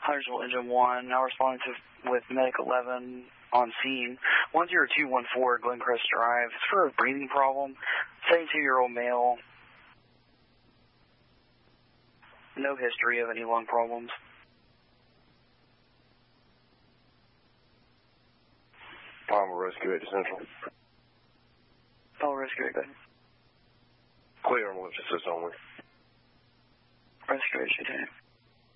Huntersville Engine 1, now responding with Medic 11 on scene. 10214 Glencrest Drive. It's for a breathing problem. 72-year-old male. No history of any lung problems. Palmer Rescue 8 to Central. Palmer Rescue 8, go ahead. Clear ambulance assist only. Rescue 8,